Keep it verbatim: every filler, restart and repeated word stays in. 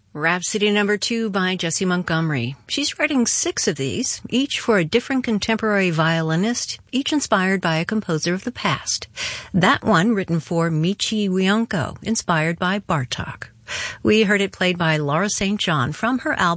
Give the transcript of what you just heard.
Rhapsody number two by Jessie Montgomery. She's writing six of these, each for a different contemporary violinist, each inspired by a composer of the past. That one written for Michi Wienko, inspired by Bartók. We heard it played by Laura Saint John from her album